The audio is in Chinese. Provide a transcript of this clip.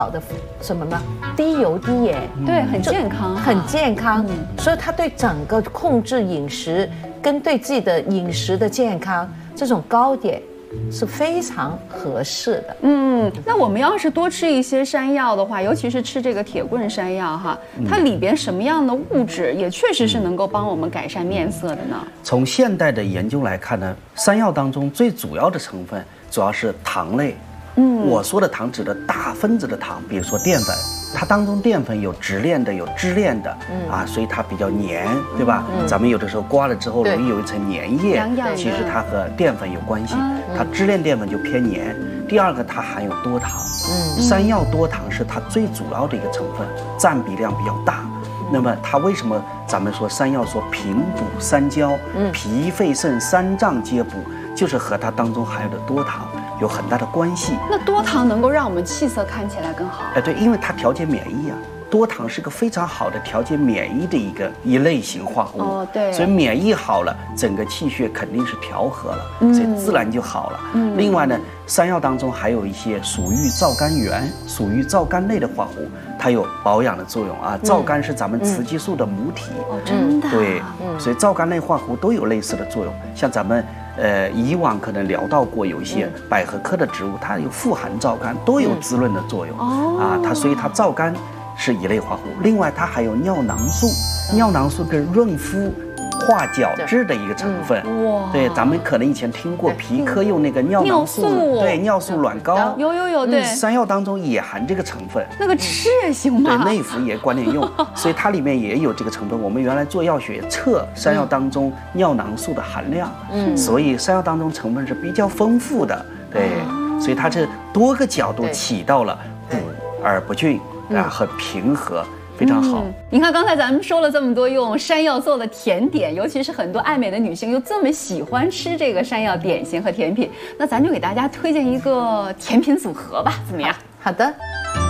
好的什么呢？低油低盐， 对，很健康， 很健康。所以它对整个控制饮食跟对自己的饮食的健康这种糕点是非常合适的。 那我们要是多吃一些山药的话，尤其是吃这个铁棍山药哈，它里边什么样的物质也确实是能够帮我们改善面色的呢？ 从现代的研究来看呢，山药当中最主要的成分主要是糖类。我说的糖指的大分子的糖，比如说淀粉，它当中淀粉有直链的，有支链的，所以它比较黏，对吧？咱们有的时候刮了之后容易有一层粘液，其实它和淀粉有关系，它支链淀粉就偏黏。第二个，它含有多糖，山药多糖是它最主要的一个成分，占比量比较大。那么它为什么咱们说山药说平补三焦，脾肺肾三脏皆补，就是和它当中含有的多糖有很大的关系。 那多糖能够让我们气色看起来更好？ 对，因为它调节免疫啊。多糖是个非常好的调节免疫的一类型化合物。 对。 所以免疫好了，整个气血肯定是调和了，所以自然就好了。另外呢，山药当中还有一些属于皂苷源，属于皂苷类的化合物，它有保养的作用啊。皂苷是咱们雌激素的母体。 真的。 对，所以皂苷类化合物都有类似的作用。像咱们以往可能聊到过，有一些百合科的植物，它有富含皂苷，都有滋润的作用。所以它皂苷是一类化合物。另外，它还有尿囊素，尿囊素跟润肤、化角质的一个成分。对，咱们可能以前听过皮科用那个尿囊素，对，尿素卵膏， 有，对， 山药当中也含这个成分。 那个吃也行吗？ 对，内服也管点用，所以它里面也有这个成分。我们原来做药学测山药当中尿囊素的含量，所以山药当中成分是比较丰富的。对，所以它这多个角度起到了补而不峻和平和，非常好。 你看刚才咱们说了这么多用山药做的甜点，尤其是很多爱美的女性又这么喜欢吃这个山药点心和甜品，那咱就给大家推荐一个甜品组合吧，怎么样？ 好的。